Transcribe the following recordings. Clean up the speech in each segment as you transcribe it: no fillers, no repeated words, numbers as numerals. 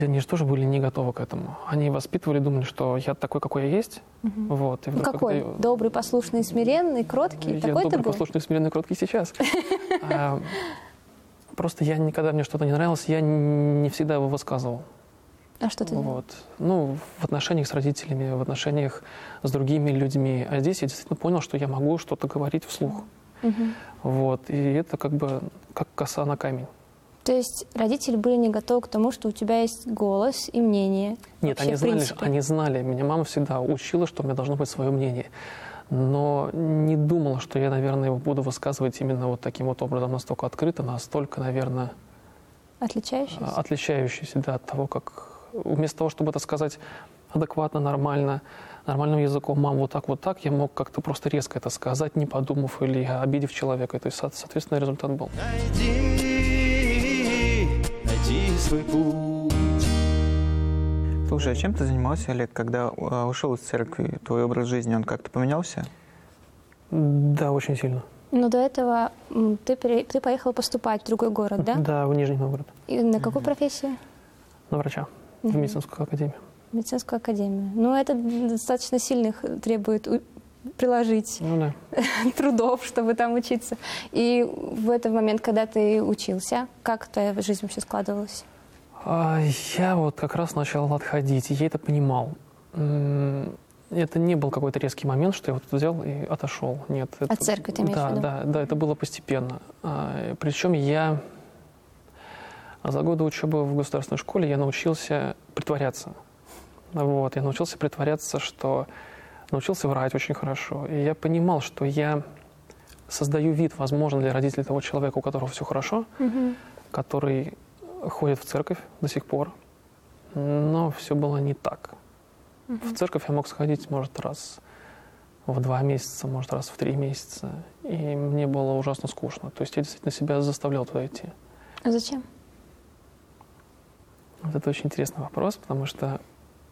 Они же тоже были не готовы к этому. Они воспитывали, думали, что я такой, какой я есть. Вот. И Ну какой? Добрый, послушный, смиренный, кроткий? Я Такой добрый, ты был? послушный, смиренный, кроткий сейчас. Просто я никогда, мне что-то не нравилось, я не всегда его высказывал. А что ты делал? Вот. Ну, в отношениях с родителями, в отношениях с другими людьми. А здесь я действительно понял, что я могу что-то говорить вслух. Вот. И это как бы как коса на камень. То есть родители были не готовы к тому, что у тебя есть голос и мнение? Нет, вообще, они знали. Меня мама всегда учила, что у меня должно быть свое мнение. Но не думала, что я, наверное, его буду высказывать именно вот таким вот образом, настолько открыто, настолько, наверное, отличающийся, да, от того, как... Вместо того, чтобы это сказать адекватно, нормально, нормальным языком, мам, вот так, я мог как-то просто резко это сказать, не подумав или обидев человека. То есть, соответственно, результат был. Найди свой путь. Слушай, а чем ты занимался, Олег, когда ушел из церкви? Твой образ жизни, он как-то поменялся? Да, очень сильно. Но до этого ты поехал поступать в другой город, да? Да, в Нижний Новгород. И на какую профессию? На врача. В медицинскую академию. Медицинскую академию. Ну, это достаточно сильных требует приложить трудов, чтобы там учиться. И в этот момент, когда ты учился, как твоя жизнь вообще складывалась? Я вот как раз начал отходить, и я это понимал. Это не был какой-то резкий момент, что я вот взял и отошел. Нет. От церкви ты имеешь в виду? Да, это было постепенно. Причем я за годы учебы в государственной школе я научился притворяться. Вот, я научился притворяться, что... Научился врать очень хорошо. И я понимал, что я создаю вид, возможно, для родителей того человека, у которого все хорошо, который ходит в церковь до сих пор, но все было не так. В церковь я мог сходить, может, раз в 2 месяца, может, раз в 3 месяца. И мне было ужасно скучно. То есть я действительно себя заставлял туда идти. А зачем? Вот это очень интересный вопрос, потому что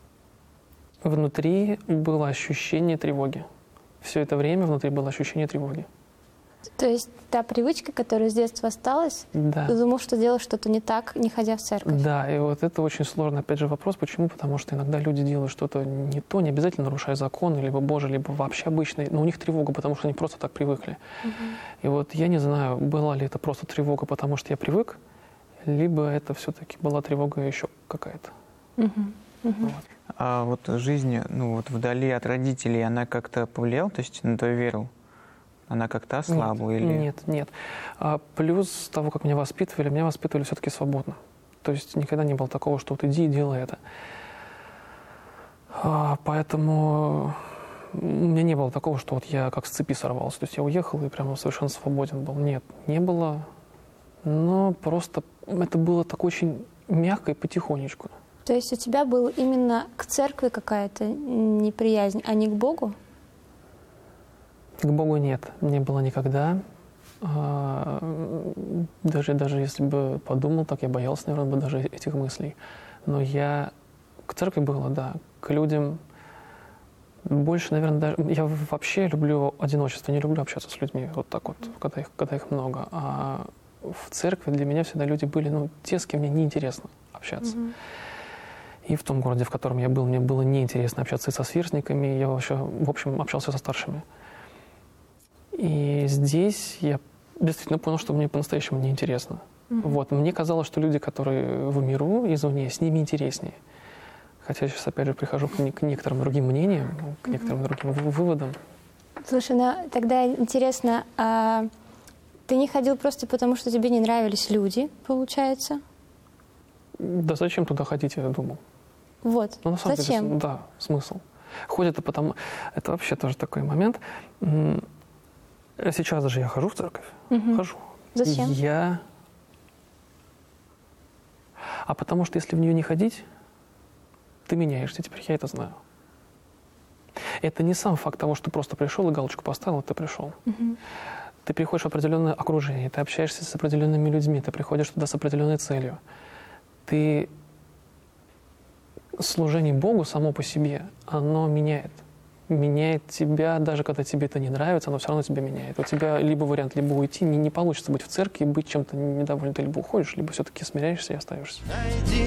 внутри было ощущение тревоги. Все это время внутри было ощущение тревоги. То есть та привычка, которая с детства осталась, Да. ты думал, что делаешь что-то не так, не ходя в церковь? Да, и вот это очень сложный, опять же, вопрос. Почему? Потому что иногда люди делают что-то не то, не обязательно нарушая законы, либо Божий, либо вообще обычный, но у них тревога, потому что они просто так привыкли. И вот я не знаю, была ли это просто тревога, потому что я привык, либо это все-таки была тревога еще какая-то. Вот. А вот жизнь, ну вот вдали от родителей, она как-то повлияла, то есть на твою веру? Она как-то ослабла? Нет. Плюс того, как меня воспитывали все-таки свободно. То есть никогда не было такого, что вот иди и делай это. Поэтому у меня не было такого, что вот я как с цепи сорвался. То есть я уехал и прямо совершенно свободен был. Нет, не было. Но просто это было так очень мягко и потихонечку. То есть у тебя была именно к церкви какая-то неприязнь, а не к Богу? К Богу нет, не было никогда. Даже если бы подумал так, я боялся, наверное, бы даже этих мыслей. Но к церкви было, да, к людям больше, наверное, я вообще люблю одиночество, не люблю общаться с людьми вот так вот, когда их много. А в церкви для меня всегда люди были, те, с кем мне неинтересно общаться. И в том городе, в котором я был, мне было неинтересно общаться и со сверстниками, я вообще, в общем, общался со старшими. И здесь я действительно понял, что мне по-настоящему неинтересно. Вот. Мне казалось, что люди, которые в миру, извне, с ними интереснее. Хотя я сейчас, опять же, прихожу к некоторым другим мнениям, к некоторым другим выводам. Слушай, тогда интересно, а ты не ходил просто потому, что тебе не нравились люди, получается? Да зачем туда ходить, я думал. Вот. На самом зачем? деле, да, смысл. Ходят и потому... Это вообще тоже такой момент. Сейчас даже я хожу в церковь. Хожу. Зачем? А потому что если в нее не ходить, ты меняешься. Теперь я это знаю. Это не сам факт того, что просто пришел и галочку поставил, и ты пришел. Ты приходишь в определенное окружение, ты общаешься с определенными людьми, ты приходишь туда с определенной целью. Служение Богу само по себе, оно меняет тебя, даже когда тебе это не нравится, оно все равно тебя меняет. У тебя либо вариант, либо уйти, не получится быть в церкви и быть чем-то недовольным. Ты либо уходишь, либо все-таки смиряешься и остаешься.